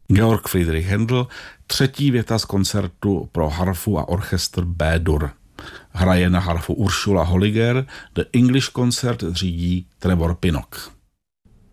Georg Friedrich Händel, třetí věta z koncertu pro harfu a orchestr B-dur. Hraje na harfu Ursula Holliger, The English Concert řídí Trevor Pinnock.